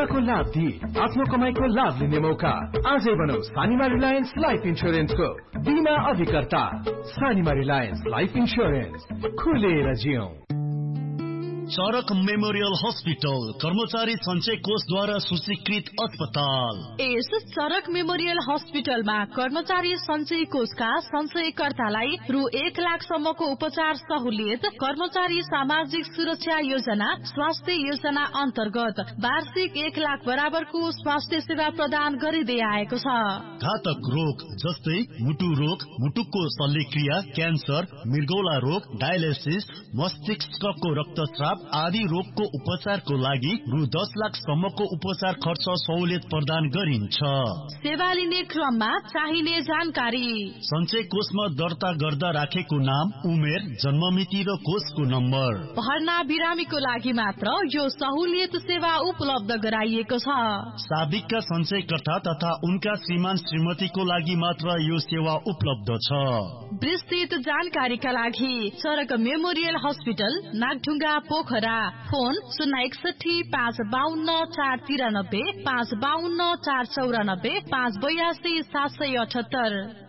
सेवाको लाभ दिई आफ्नो कमाईको लाभ लिने मौका। आजै बनौ सानिमा रिलायन्स लाइफ इन्स्योरेन्सको बिमा अभिकर्ता। सानिमा रिलायन्स लाइफ इन्स्योरेन्स, खुलेर जियौं। चरक मेमोरियल हस्पिटल कर्मचारी सञ्चय कोषद्वारा सूचीकृत अस्पताल। यस चरक मेमोरियल हस्पिटलमा कर्मचारी सञ्चय कोषका सञ्चयकर्तालाई रु 1 लाखसम्मको उपचार सहुलियत, कर्मचारी सामाजिक सुरक्षा योजना, स्वास्थ्य योजना अन्तर्गत वार्षिक 1 लाख बराबरको स्वास्थ्य सेवा प्रदान गरिँदै आएको छ। घातक रोग जस्तै मुटु रोग, मुटुको शल्यक्रिया, क्यान्सर, मृगौला रोग, डायलिसिस, मस्तिष्कको रक्तस्राव आदि रोगको उपचारको लागि रु 10 लाखसम्मको उपचार खर्च सहुलियत प्रदान गरिन्छ। सेवा लिने क्रममा चाहिने जानकारी: सञ्चय कोषमा दर्ता गर्दा राखेको नाम, उमेर, जन्ममिति र कोषको नम्बर। भर्ना बिरामीको लागि मात्र यो सहुलियत सेवा उपलब्ध गराइएको छ। साबिकका सञ्चयकर्ता तथा उनका श्रीमान श्रीमतीको लागि मात्र यो सेवा उपलब्ध छ। विस्तृत जानकारीका लागि चरक memorial hospital, Nagdhunga, Pokhara. Phone 061 552 493, 552 494, 582 778।